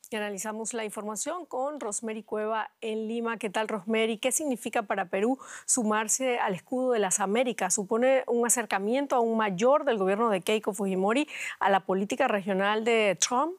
Y analizamos la información con Rosemary Cueva en Lima. ¿Qué tal, Rosemary? ¿Qué significa para Perú sumarse al escudo de las Américas? ¿Supone un acercamiento aún mayor del gobierno de Keiko Fujimori a la política regional de Trump?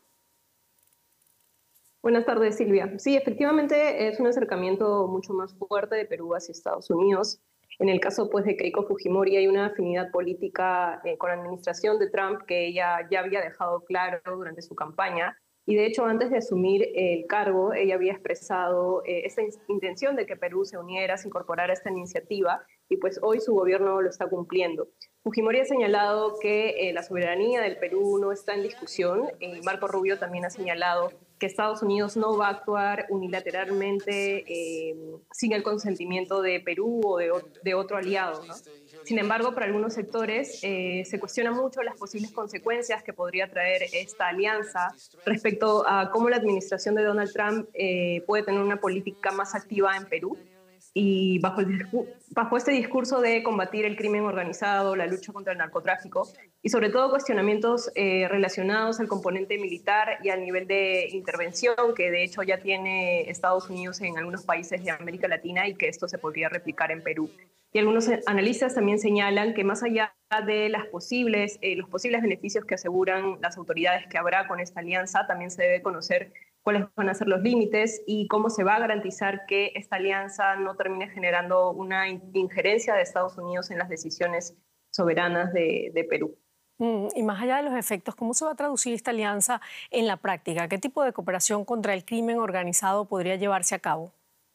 Buenas tardes, Silvia. Sí, efectivamente es un acercamiento mucho más fuerte de Perú hacia Estados Unidos. En el caso pues, de Keiko Fujimori hay una afinidad política con la administración de Trump que ella ya había dejado claro durante su campaña. Y de hecho, antes de asumir el cargo, ella había expresado esta intención de que Perú se uniera, se incorporara a esta iniciativa, y pues hoy su gobierno lo está cumpliendo. Fujimori ha señalado que la soberanía del Perú no está en discusión. Marco Rubio también ha señalado que Estados Unidos no va a actuar unilateralmente sin el consentimiento de Perú o de otro aliado, ¿no? Sin embargo, para algunos sectores se cuestiona mucho las posibles consecuencias que podría traer esta alianza respecto a cómo la administración de Donald Trump puede tener una política más activa en Perú. Y bajo este discurso de combatir el crimen organizado, la lucha contra el narcotráfico y sobre todo cuestionamientos relacionados al componente militar y al nivel de intervención que de hecho ya tiene Estados Unidos en algunos países de América Latina y que esto se podría replicar en Perú. Y algunos analistas también señalan que más allá de los posibles beneficios que aseguran las autoridades que habrá con esta alianza, también se debe conocer cuáles van a ser los límites y cómo se va a garantizar que esta alianza no termine generando una injerencia de Estados Unidos en las decisiones soberanas de Perú. Y más allá de los efectos, ¿cómo se va a traducir esta alianza en la práctica? ¿Qué tipo de cooperación contra el crimen organizado podría llevarse a cabo?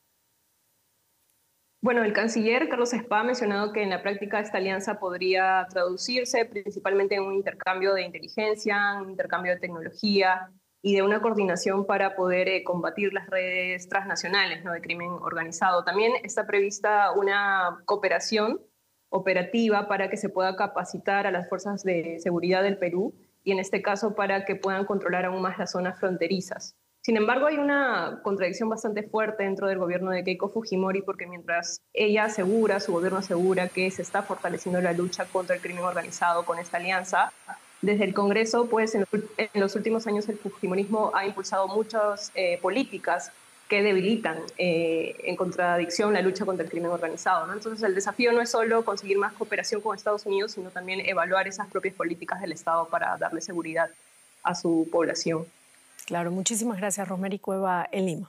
Bueno, el canciller Carlos Spa ha mencionado que en la práctica esta alianza podría traducirse principalmente en un intercambio de inteligencia, un intercambio de tecnología y de una coordinación para poder combatir las redes transnacionales, ¿no?, de crimen organizado. También está prevista una cooperación operativa para que se pueda capacitar a las fuerzas de seguridad del Perú y en este caso para que puedan controlar aún más las zonas fronterizas. Sin embargo, hay una contradicción bastante fuerte dentro del gobierno de Keiko Fujimori porque mientras su gobierno asegura que se está fortaleciendo la lucha contra el crimen organizado con esta alianza, desde el Congreso, pues en los últimos años el Fujimorismo ha impulsado muchas políticas que debilitan en contradicción la lucha contra el crimen organizado, ¿no? Entonces el desafío no es solo conseguir más cooperación con Estados Unidos, sino también evaluar esas propias políticas del Estado para darle seguridad a su población. Claro, muchísimas gracias, Rosemary Cueva en Lima.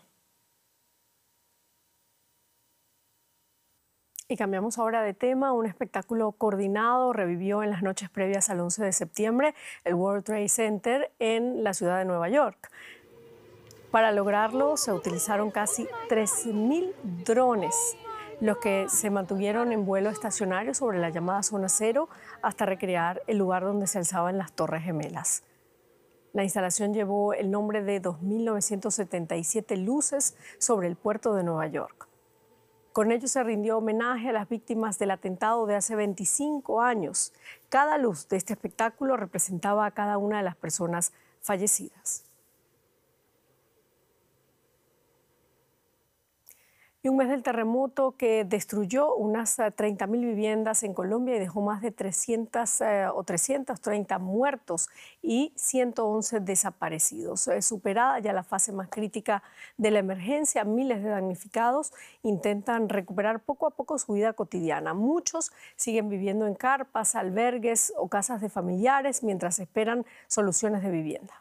Y cambiamos ahora de tema. Un espectáculo coordinado revivió en las noches previas al 11 de septiembre el World Trade Center en la ciudad de Nueva York. Para lograrlo se utilizaron casi 13.000 drones, los que se mantuvieron en vuelo estacionario sobre la llamada Zona Cero hasta recrear el lugar donde se alzaban las Torres Gemelas. La instalación llevó el nombre de 2.977 luces sobre el puerto de Nueva York. Con ello se rindió homenaje a las víctimas del atentado de hace 25 años. Cada luz de este espectáculo representaba a cada una de las personas fallecidas. Y un mes del terremoto que destruyó unas 30.000 viviendas en Colombia y dejó más de 330 muertos y 111 desaparecidos. Superada ya la fase más crítica de la emergencia, miles de damnificados intentan recuperar poco a poco su vida cotidiana. Muchos siguen viviendo en carpas, albergues o casas de familiares mientras esperan soluciones de vivienda.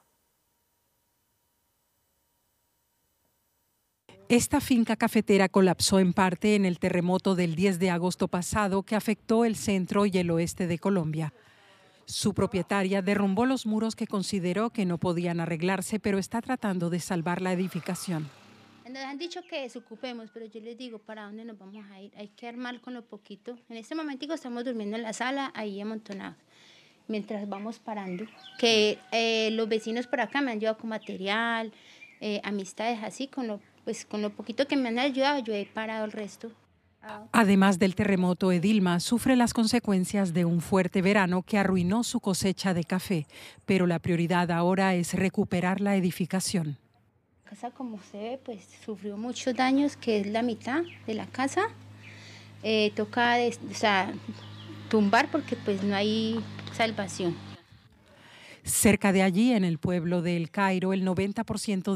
Esta finca cafetera colapsó en parte en el terremoto del 10 de agosto pasado que afectó el centro y el oeste de Colombia. Su propietaria derrumbó los muros que consideró que no podían arreglarse, pero está tratando de salvar la edificación. Nos han dicho que desocupemos, pero yo les digo, ¿para dónde nos vamos a ir? Hay que armar con lo poquito. En este momentico estamos durmiendo en la sala, ahí amontonados, mientras vamos parando. Que los vecinos por acá me han ayudado con material, amistades así, con lo poquito que me han ayudado, yo he parado el resto. Además del terremoto, Edilma sufre las consecuencias de un fuerte verano que arruinó su cosecha de café, pero la prioridad ahora es recuperar la edificación. La casa, como se ve, pues sufrió muchos daños, que es la mitad de la casa. Toca tumbar porque pues no hay salvación. Cerca de allí, en el pueblo de El Cairo, el 90%